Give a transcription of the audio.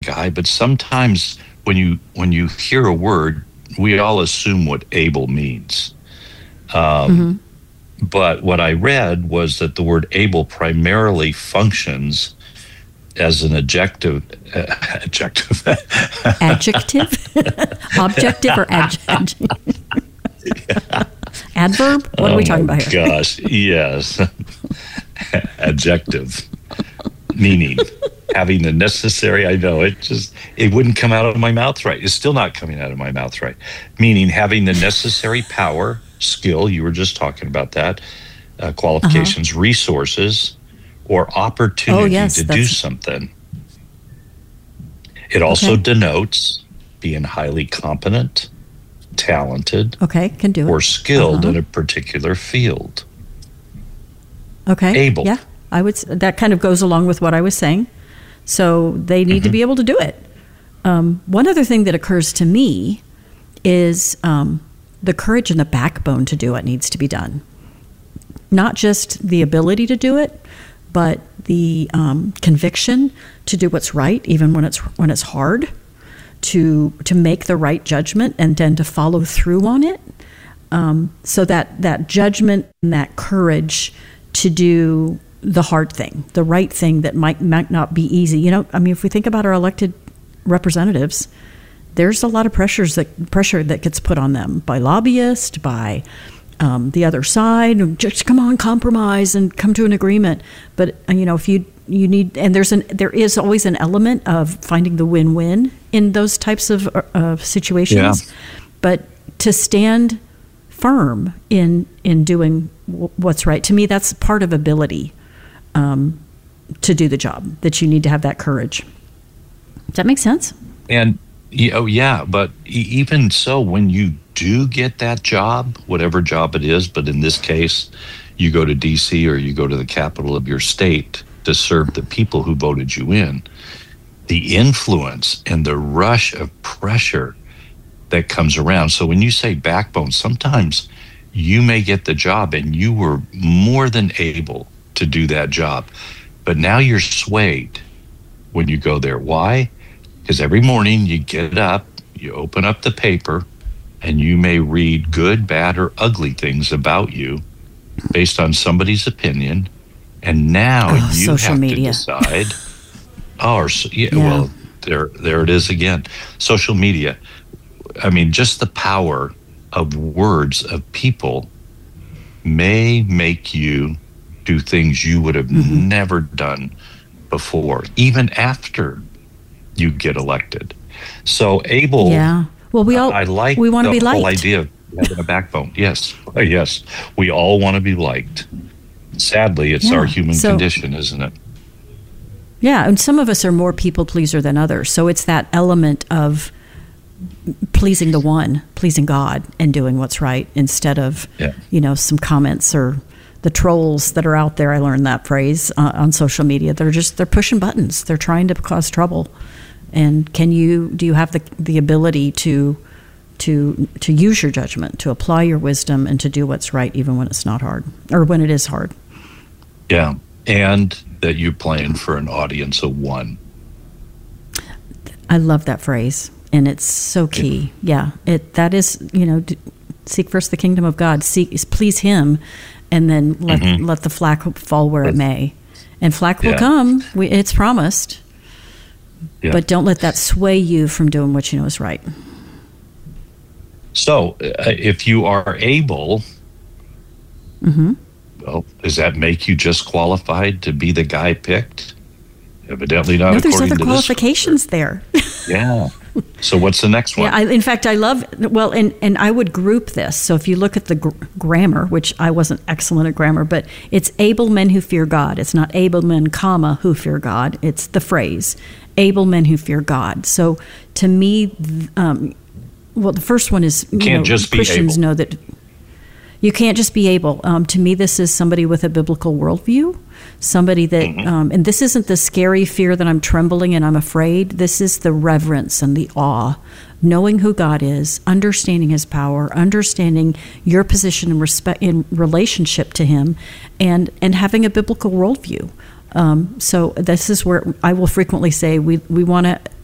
guy, but sometimes when you hear a word, we all assume what able means. But what I read was that the word able primarily functions as an adjective. Objective or adjective? Adverb? What are we talking about here? Gosh, yes. Adjective. Meaning, having the necessary, I know, it wouldn't come out of my mouth right. It's still not coming out of my mouth right. Meaning, having the necessary power, skill, you were just talking about that, qualifications, resources, or opportunity to do something. It also denotes being highly competent, talented, can do it, or skilled in a particular field. Able. Yeah, that kind of goes along with what I was saying. So they need to be able to do it. One other thing that occurs to me is the courage and the backbone to do what needs to be done. Not just the ability to do it, but the conviction to do what's right, even when it's hard, to make the right judgment and then to follow through on it. So that judgment and that courage to do the hard thing, the right thing that might not be easy. If we think about our elected representatives, there's a lot of pressure that gets put on them by lobbyists, by the other side. Just come on, compromise and come to an agreement. But if you need, and there is always an element of finding the win-win in those types of situations. Yeah. But to stand firm in doing what's right, to me, that's part of ability to do the job. That you need to have that courage. Does that make sense? And but even so, when you do get that job, whatever job it is, but in this case, you go to D.C. or you go to the capital of your state to serve the people who voted you in, the influence and the rush of pressure that comes around. So when you say backbone, sometimes you may get the job and you were more than able to do that job, but now you're swayed when you go there. Why? Because every morning you get up, you open up the paper, and you may read good, bad, or ugly things about you based on somebody's opinion. And now you have to decide. Well, there it is again. Social media. I mean, just the power of words of people may make you do things you would have never done before, even after you get elected. So able. Yeah. Well, we want to be liked. The whole idea of having a backbone. Yes. We all want to be liked. Sadly, it's our human condition, isn't it? Yeah, and some of us are more people pleaser than others. So it's that element of pleasing pleasing God, and doing what's right instead of, some comments or the trolls that are out there. I learned that phrase on social media. They're pushing buttons. They're trying to cause trouble. And do you have the ability to use your judgment, to apply your wisdom, and to do what's right even when it's not hard, or when it is hard? Yeah, and that you're playing for an audience of one. I love that phrase, and it's so key. Yeah, that is, seek first the kingdom of God, please Him, and then let the flack fall where it may, and flack will come. It's promised. Yeah. But don't let that sway you from doing what you know is right. So, if you are able, well, does that make you just qualified to be the guy picked? Evidently not. No, there's other qualifications there. Yeah. So what's the next one? Yeah, in fact, I love, and I would group this. So if you look at the grammar, which I wasn't excellent at grammar, but it's able men who fear God. It's not able men, who fear God. It's the phrase, able men who fear God. So to me, the first one is, Christians know that you can't just be able. To me, this is somebody with a biblical worldview, somebody that, and this isn't the scary fear that I'm trembling and I'm afraid. This is the reverence and the awe, knowing who God is, understanding His power, understanding your position and respect in relationship to Him, and having a biblical worldview. So this is where I will frequently say we want to